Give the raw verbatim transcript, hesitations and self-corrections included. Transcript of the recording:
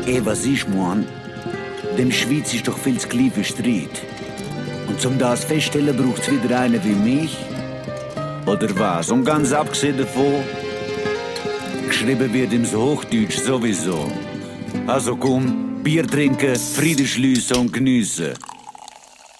Eh, was ich mein, dem Schweiz ist doch viel zu klein für Streit. Und zum das feststellen braucht's wieder einen wie mich. Oder was? Und ganz abgesehen davon, geschrieben wird im Hochdeutsch sowieso. Also komm, Bier trinken, Frieden schliessen und geniessen.